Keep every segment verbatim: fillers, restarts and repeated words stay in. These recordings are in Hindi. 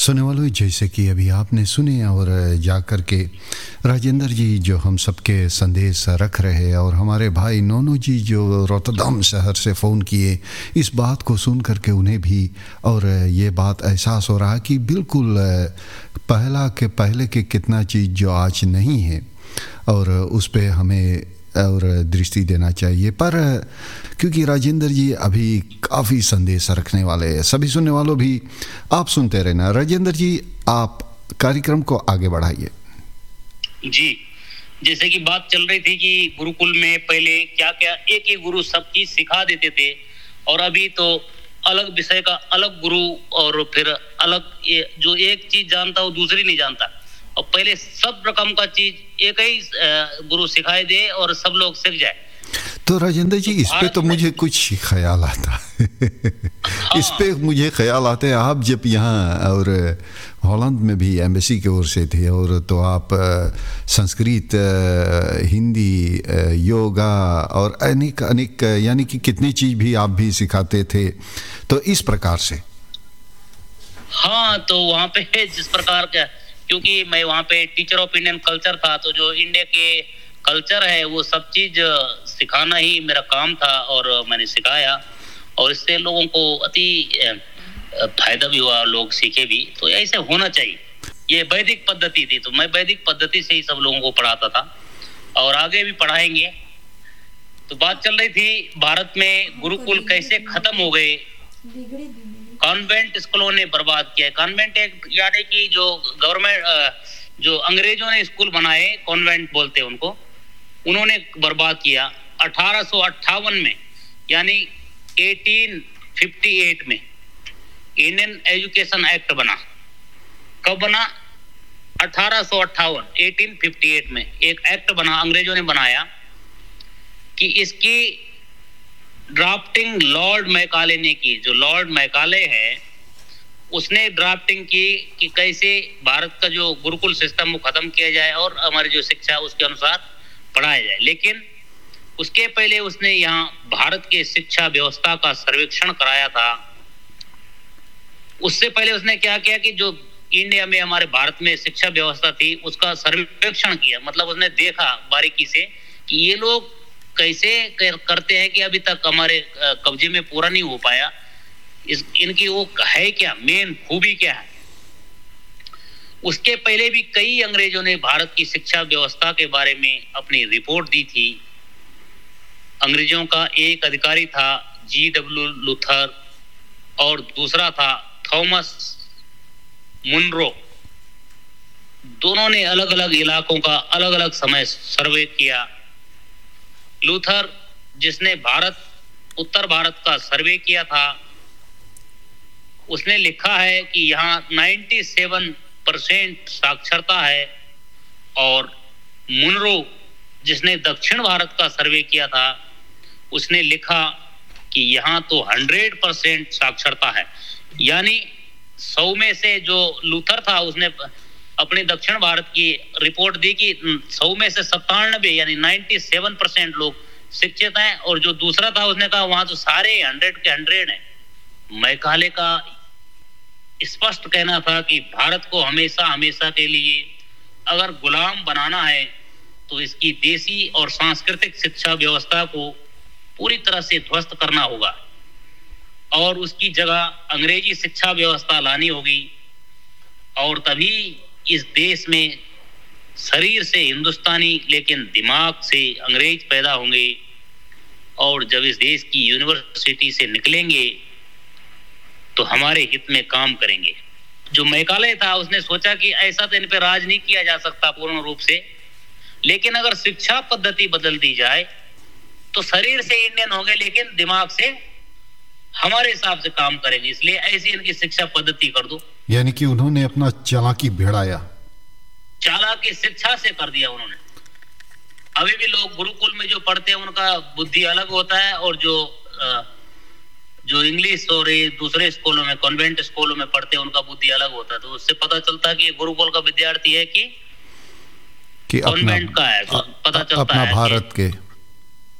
सुनने वालों, जैसे कि अभी आपने सुने और जा कर के राजेंद्र जी जो हम सबके संदेश रख रहे और हमारे भाई नोनो जी जो रोटरडम शहर से फ़ोन किए, इस बात को सुन कर के उन्हें भी और ये बात एहसास हो रहा है कि बिल्कुल पहला के पहले के कितना चीज़ जो आज नहीं है और उस पे हमें और दृष्टि देना चाहिए। पर क्योंकि राजेंद्र जी अभी काफ़ी संदेश रखने वाले हैं, सभी सुनने वालों भी आप सुनते रहना। राजेंद्र जी, आप कार्यक्रम को आगे बढ़ाइए। जी, जैसे कि बात चल रही थी कि गुरुकुल में पहले क्या क्या एक ही गुरु सब चीज सिखा देते थे, और अभी तो अलग विषय का अलग गुरु, और फिर अलग ये जो एक चीज जानता वो दूसरी नहीं जानता। और पहले सब रकम का चीज एक ही गुरु सिखाई दे और सब लोग सीख जाए। तो राजेंद्र जी, तो इस पे तो मुझे कुछ ख्याल आता है हाँ। इस पे मुझे ख्याल आते हैं, आप जब यहाँ और हॉलैंड में भी एम्बेसी की ओर से थे, और तो आप संस्कृत, हिंदी, योगा और अनेक अनेक यानी कि कितनी चीज़ भी आप भी सिखाते थे, तो इस प्रकार से। हाँ, तो वहाँ पे जिस प्रकार का, क्योंकि मैं वहाँ पे टीचर ऑफ इंडियन कल्चर था, तो जो इंडिया के कल्चर है वो सब चीज सिखाना ही मेरा काम था, और मैंने सिखाया, और इससे लोगों को अति फायदा भी हुआ, लोग सीखे भी। तो ऐसे होना चाहिए। ये वैदिक पद्धति थी, तो मैं वैदिक पद्धति से ही सब लोगों को पढ़ाता था और आगे भी पढ़ाएंगे। तो बात चल रही थी भारत में गुरुकुल कैसे खत्म हो गए, कॉन्वेंट स्कूलों ने बर्बाद किया। कॉन्वेंट एक यानी कि जो गवर्नमेंट जो अंग्रेजों ने स्कूल बनाए, कॉन्वेंट बोलते हैं उनको, उन्होंने बर्बाद किया। अठारह सौ अट्ठावन में यानी अठारह सौ अट्ठावन में इंडियन एजुकेशन एक्ट बना। कब बना? अठारह सौ अट्ठावन अठारह सौ अट्ठावन में एक एक्ट बना, अंग्रेजों ने बनाया, कि इसकी ड्राफ्टिंग लॉर्ड मैकाले ने की। जो लॉर्ड मैकाले है उसने ड्राफ्टिंग की कि कैसे भारत का जो गुरुकुल सिस्टम वो खत्म किया जाए और हमारी जो शिक्षा उसके अनुसार पढ़ाया जाए। लेकिन उसके पहले उसने यहाँ भारत के शिक्षा व्यवस्था का सर्वेक्षण कराया था। उससे पहले उसने क्या किया कि जो इंडिया में, हमारे भारत में शिक्षा व्यवस्था थी उसका सर्वेक्षण किया। मतलब उसने देखा बारीकी से कि ये लोग कैसे करते हैं कि अभी तक हमारे कब्जे में पूरा नहीं हो पाया, इस इनकी वो है क्या, मेन खूबी क्या है। उसके पहले भी कई अंग्रेजों ने भारत की शिक्षा व्यवस्था के बारे में अपनी रिपोर्ट दी थी। अंग्रेजों का एक अधिकारी था जी डब्ल्यू लूथर, और दूसरा था थॉमस मुनरो। दोनों ने अलग अलग इलाकों का अलग अलग समय सर्वे किया। लूथर, जिसने भारत उत्तर भारत का सर्वे किया था, उसने लिखा है कि यहाँ सत्तानवे परसेंट साक्षरता है, और मुनरो, जिसने दक्षिण भारत का सर्वे किया था, उसने लिखा कि यहाँ तो सौ परसेंट साक्षरता है। यानी सौ में से जो लूथर था उसने अपने दक्षिण भारत की रिपोर्ट दी कि सौ में से सत्तानवे यानी सत्तानवे परसेंट लोग शिक्षित हैं, और जो दूसरा था उसने कहा वहां तो सारे हंड्रेड के हंड्रेड हैं। मैकाले का स्पष्ट कहना था कि भारत को हमेशा हमेशा के लिए अगर गुलाम बनाना है तो इसकी देशी और सांस्कृतिक शिक्षा व्यवस्था को पूरी तरह से ध्वस्त करना होगा, और उसकी जगह अंग्रेजी शिक्षा व्यवस्था लानी होगी, और तभी इस देश में शरीर से हिंदुस्तानी लेकिन दिमाग से अंग्रेज पैदा होंगे, और जब इस देश की यूनिवर्सिटी से निकलेंगे तो हमारे हित में काम करेंगे। जो मैकाले था उसने सोचा कि ऐसा तो इन पे राज नहीं किया जा सकता पूर्ण रूप से, लेकिन अगर शिक्षा पद्धति बदल दी जाए तो शरीर से इंडियन होंगे लेकिन दिमाग से हमारे हिसाब से काम करेंगे, इसलिए ऐसी इनकी शिक्षा पद्धति कर दो। यानी कि उन्होंने अपना चालाकी भिड़ाया, चालाकी शिक्षा से कर दिया उन्होंने। अभी भी लोग गुरुकुल में जो पढ़ते हैं उनका बुद्धि अलग होता है, और जो जो इंग्लिश और दूसरे स्कूलों में, कॉन्वेंट स्कूलों में पढ़ते हैं उनका बुद्धि अलग होता है। तो उससे पता चलता है कि गुरुकुल का विद्यार्थी है कि, कि कॉन्वेंट का है, तो पता चलता अपना है भारत के।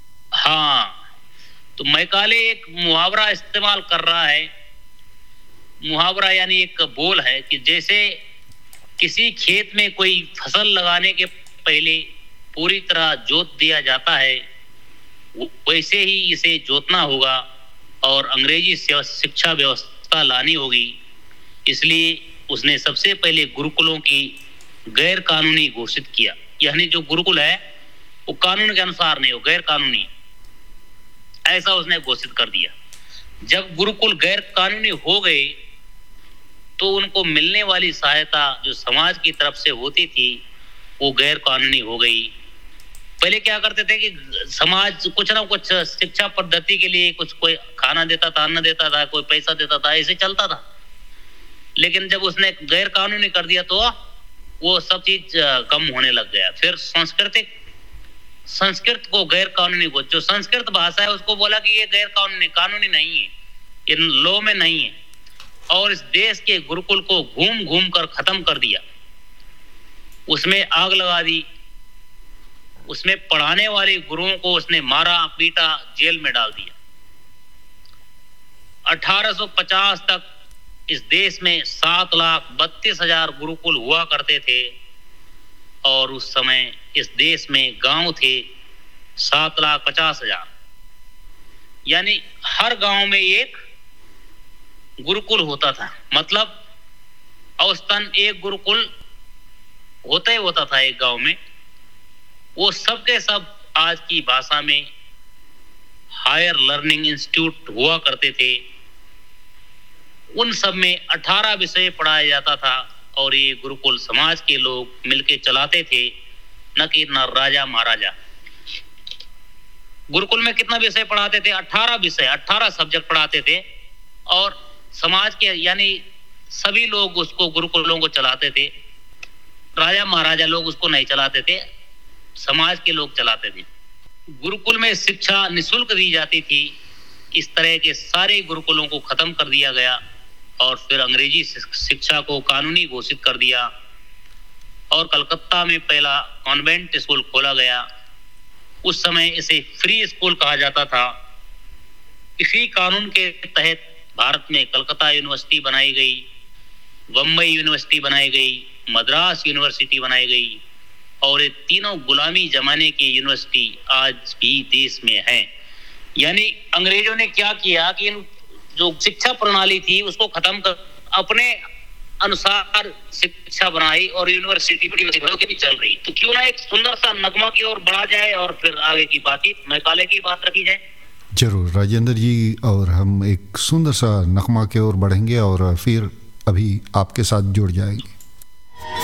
हाँ, तो मैकाले एक मुहावरा इस्तेमाल कर रहा है मुहावरा यानी एक बोल है कि जैसे किसी खेत में कोई फसल लगाने के पहले पूरी तरह जोत दिया जाता है, वैसे ही इसे जोतना होगा और अंग्रेजी शिक्षा व्यवस्था लानी होगी। इसलिए उसने सबसे पहले गुरुकुलों की गैर कानूनी घोषित किया। यानी जो गुरुकुल है वो कानून के अनुसार नहीं हो, गैर कानूनी, ऐसा उसने घोषित कर दिया। जब गुरुकुल गैर कानूनी हो गए तो उनको मिलने वाली सहायता जो समाज की तरफ से होती थी वो गैर कानूनी हो गई। पहले क्या करते थे कि समाज कुछ ना कुछ शिक्षा पद्धति के लिए कुछ कोई खाना देता था, अन्न देता था, कोई पैसा देता था, ऐसे चलता था। लेकिन जब उसने गैर कानूनी कर दिया तो वो सब चीज कम होने लग गया। फिर सांस्कृतिक संस्कृत को गैर कानूनी को, जो संस्कृत भाषा है उसको बोला कि ये गैर कानूनी कानूनी नहीं है, ये लॉ में नहीं है, और इस देश के गुरुकुल को घूम घूम कर खत्म कर दिया। उसमें आग लगा दी, उसमें पढ़ाने वाले गुरुओं को उसने मारा पीटा, जेल में डाल दिया। अठारह सौ पचास तक इस देश में सात लाख बत्तीस हजार गुरुकुल हुआ करते थे और उस समय इस देश में गांव थे सात लाख पचास हजार। यानी हर गांव में एक गुरुकुल होता था। मतलब औसतन एक गुरुकुल होता ही होता था एक गांव में। वो सब के सब आज की भाषा में हायर लर्निंग इंस्टीट्यूट हुआ करते थे। उन सब में अठारह विषय पढ़ाया जाता था और ये गुरुकुल समाज के लोग मिलके चलाते थे, न कि न राजा महाराजा। गुरुकुल में कितना विषय पढ़ाते थे? अठारह विषय, अठारह सब्जेक्ट पढ़ाते थे और समाज के यानी सभी लोग उसको गुरुकुलों को चलाते थे। राजा महाराजा लोग उसको नहीं चलाते थे, समाज के लोग चलाते थे। गुरुकुल में शिक्षा निःशुल्क दी जाती थी। इस तरह के सारे गुरुकुलों को खत्म कर दिया गया और फिर अंग्रेजी शिक्षा को कानूनी घोषित कर दिया और कलकत्ता में पहला कॉन्वेंट स्कूल खोला गया। उस समय इसे फ्री स्कूल कहा जाता था। इसी कानून के तहत भारत में कलकत्ता यूनिवर्सिटी बनाई गई, बम्बई यूनिवर्सिटी बनाई गई, मद्रास यूनिवर्सिटी बनाई गई और ये तीनों गुलामी जमाने की यूनिवर्सिटी आज भी देश में हैं। यानी अंग्रेजों ने क्या किया कि इन जो शिक्षा प्रणाली थी उसको खत्म कर अपने अनुसार शिक्षा बनाई और यूनिवर्सिटी की चल रही। तो क्यों ना एक सुंदर सा नगमा की ओर बढ़ा जाए और फिर आगे की बातचीत मैकाले की बात रखी जाए। जरूर राजेंद्र जी, और हम एक सुंदर सा नगमा की ओर बढ़ेंगे और फिर अभी आपके साथ जुड़ जाएंगे।